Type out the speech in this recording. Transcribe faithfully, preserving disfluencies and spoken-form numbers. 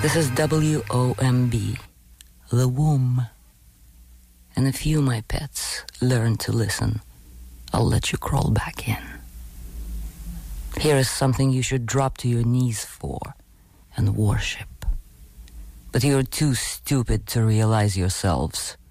This is W O M B, The Womb. And if you, my pets, learn to listen, I'll let you crawl back in. Here is something you should drop to your knees for and worship. But you're too stupid to realize yourselves.